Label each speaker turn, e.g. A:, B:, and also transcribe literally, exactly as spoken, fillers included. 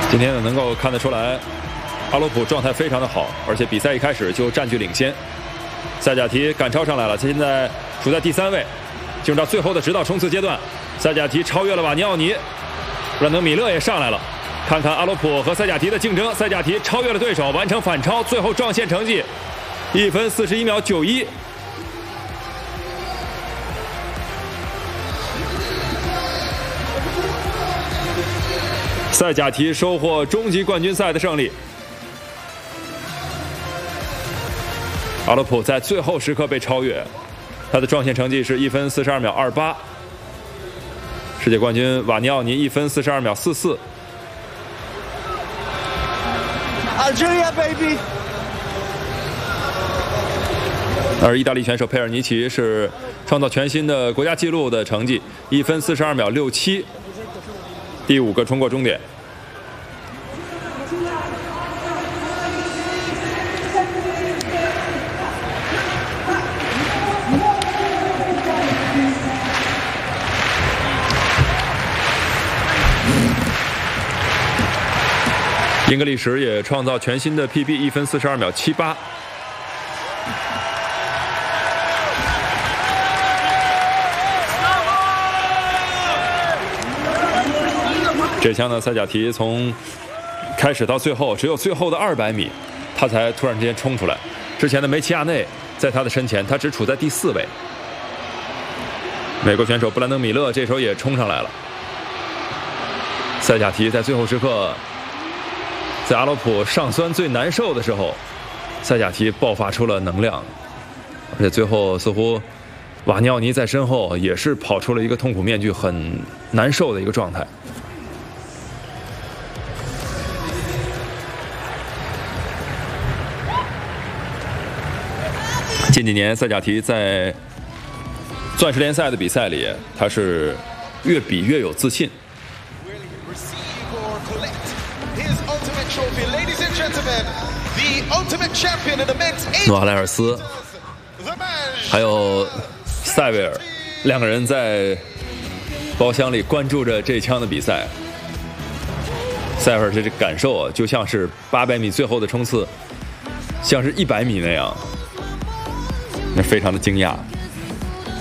A: 今天呢，能够看得出来，阿罗普状态非常的好，而且比赛一开始就占据领先。塞贾提赶超上来了，他现在处在第三位，进入到最后的直道冲刺阶段。塞贾提超越了瓦尼奥尼，布兰登·米勒也上来了。看看阿罗普和塞贾提的竞争，塞贾提超越了对手，完成反超，最后撞线成绩一分四十一秒九一。塞贾提收获终极冠军赛的胜利。阿罗普在最后时刻被超越，他的撞线成绩是一分四十二秒二八。世界冠军瓦尼奥尼一分四十二秒四四。
B: Algeria baby。
A: 而意大利选手佩尔尼奇是创造全新的国家纪录的成绩，一分四十二秒六七。第五个冲过终点。英格利什也创造全新的 P B， 一分四十二秒七八。这枪呢，塞贾提从开始到最后只有最后的二百米，他才突然之间冲出来。之前的梅齐亚内在他的身前，他只处在第四位。美国选手布兰登·米勒这时候也冲上来了。塞贾提在最后时刻，在阿罗普上酸最难受的时候，塞贾提爆发出了能量，而且最后似乎瓦尼奥尼在身后也是跑出了一个痛苦面具，很难受的一个状态。近几年，塞贾提在钻石联赛的比赛里，他是越比越有自信。诺阿莱尔斯，还有塞维尔，两个人在包厢里关注着这枪的比赛。塞维尔这感受啊，就像是八百米最后的冲刺，像是一百米那样。那非常的惊讶。